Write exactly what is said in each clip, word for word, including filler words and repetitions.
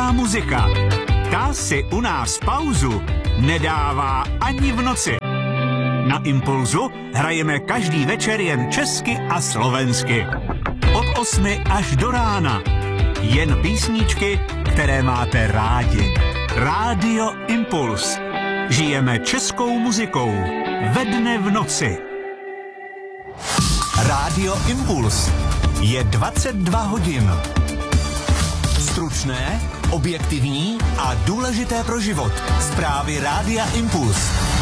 česká muzika. Ta si u nás pauzu nedává ani v noci. Na Impulzu hrajeme každý večer jen česky a slovensky. Od osmi až do rána. Jen písničky, které máte rádi. Rádio Impuls. Žijeme českou muzikou. Ve dne v noci. Rádio Impuls. Je dvacet dva hodin. Stručné, objektivní a důležité pro život. Zprávy Rádia Impuls.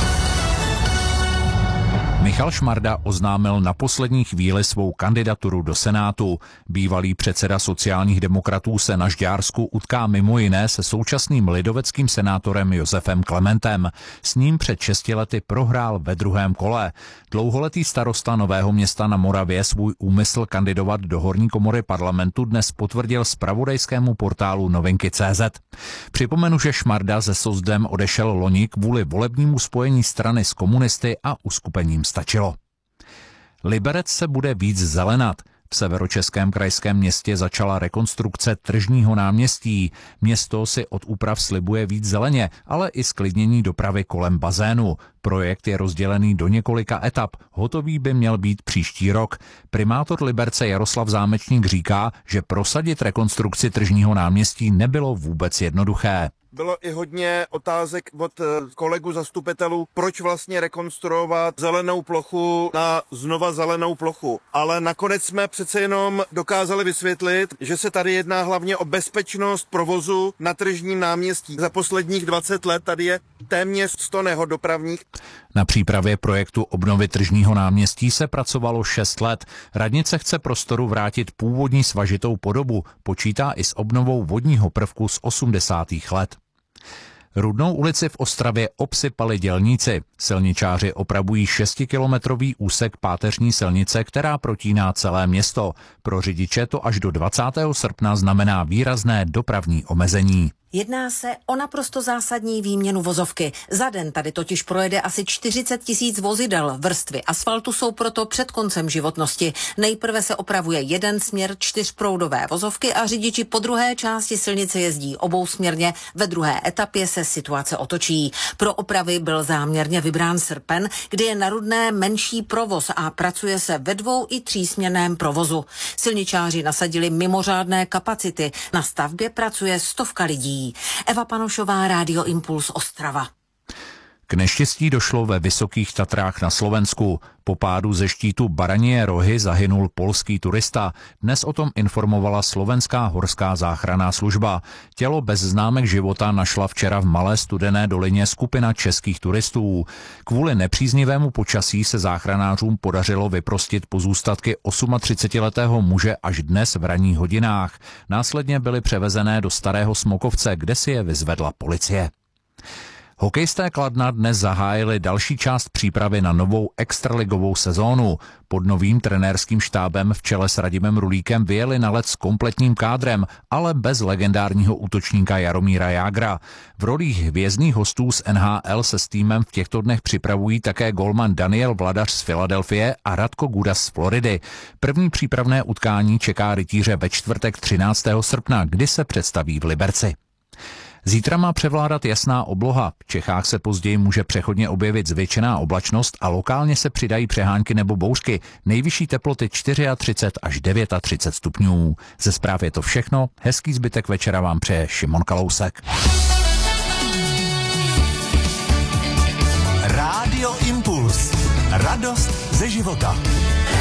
Michal Šmarda oznámil na poslední chvíli svou kandidaturu do Senátu. Bývalý předseda sociálních demokratů se na Žďársku utká mimo jiné se současným lidoveckým senátorem Josefem Klementem. S ním před šesti lety prohrál ve druhém kole. Dlouholetý starosta Nového Města na Moravě svůj úmysl kandidovat do horní komory parlamentu dnes potvrdil zpravodajskému portálu Novinky tečka cé zet. Připomenu, že Šmarda se Sozdem odešel loni kvůli volebnímu spojení strany s komunisty a uskupením stačilo. Liberec se bude víc zelenat. V severočeském krajském městě začala rekonstrukce tržního náměstí. Město si od úprav slibuje víc zeleně, ale i zklidnění dopravy kolem bazénu. Projekt je rozdělený do několika etap. Hotový by měl být příští rok. Primátor Liberce Jaroslav Zámečník říká, že prosadit rekonstrukci tržního náměstí nebylo vůbec jednoduché. Bylo i hodně otázek od kolegů zastupitelů, proč vlastně rekonstruovat zelenou plochu na znova zelenou plochu. Ale nakonec jsme přece jenom dokázali vysvětlit, že se tady jedná hlavně o bezpečnost provozu na tržním náměstí. Za posledních dvacet let tady je téměř sto nehod dopravních. Na přípravě projektu obnovy tržního náměstí se pracovalo šest let. Radnice chce prostoru vrátit původní svažitou podobu, počítá i s obnovou vodního prvku z osmdesátých let. Rudnou ulici v Ostravě obsypali dělníci. Silničáři opravují šestikilometrový úsek páteřní silnice, která protíná celé město. Pro řidiče to až do dvacátého srpna znamená výrazné dopravní omezení. Jedná se o naprosto zásadní výměnu vozovky. Za den tady totiž projede asi čtyřicet tisíc vozidel. Vrstvy asfaltu jsou proto před koncem životnosti. Nejprve se opravuje jeden směr čtyřproudové vozovky a řidiči po druhé části silnice jezdí obousměrně. Ve druhé etapě se situace otočí. Pro opravy byl záměrně vybrán srpen, kdy je na Rudné menší provoz a pracuje se ve dvou i třísměrném provozu. Silničáři nasadili mimořádné kapacity. Na stavbě pracuje stovka lidí. Eva Panošová, Rádio Impuls, Ostrava. K neštěstí došlo ve Vysokých Tatrách na Slovensku. Po pádu ze štítu Baranie Rohy zahynul polský turista. Dnes o tom informovala Slovenská horská záchranná služba. Tělo bez známek života našla včera v Malé Studené dolině skupina českých turistů. Kvůli nepříznivému počasí se záchranářům podařilo vyprostit pozůstatky třicetiosmiletého muže až dnes v ranních hodinách. Následně byly převezené do Starého Smokovce, kde si je vyzvedla policie. Hokejisté Kladna dnes zahájili další část přípravy na novou extraligovou sezónu. Pod novým trenérským štábem v čele s Radimem Rulíkem vyjeli na led s kompletním kádrem, ale bez legendárního útočníka Jaromíra Jágra. V rolích hvězdných hostů z N H L se s týmem v těchto dnech připravují také golman Daniel Vladař z Filadelfie a Radko Gudas z Floridy. První přípravné utkání čeká rytíře ve čtvrtek třináctého srpna, kdy se představí v Liberci. Zítra má převládat jasná obloha. V Čechách se později může přechodně objevit zvětšená oblačnost a lokálně se přidají přehánky nebo bouřky. Nejvyšší teploty třicet čtyři až třicet devět stupňů. Ze zpráv je to všechno. Hezký zbytek večera vám přeje Šimon Kalousek. Rádio Impuls. Radost ze života.